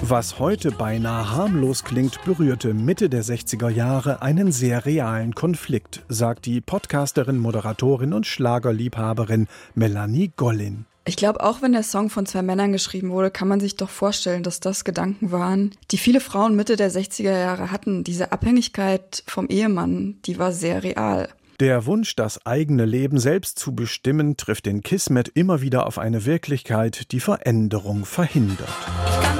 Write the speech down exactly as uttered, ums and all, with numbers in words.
Was heute beinahe harmlos klingt, berührte Mitte der sechziger Jahre einen sehr realen Konflikt, sagt die Podcasterin, Moderatorin und Schlagerliebhaberin Melanie Gollin. Ich glaube, auch wenn der Song von zwei Männern geschrieben wurde, kann man sich doch vorstellen, dass das Gedanken waren, die viele Frauen Mitte der sechziger Jahre hatten. Diese Abhängigkeit vom Ehemann, die war sehr real. Der Wunsch, das eigene Leben selbst zu bestimmen, trifft in Kismet immer wieder auf eine Wirklichkeit, die Veränderung verhindert.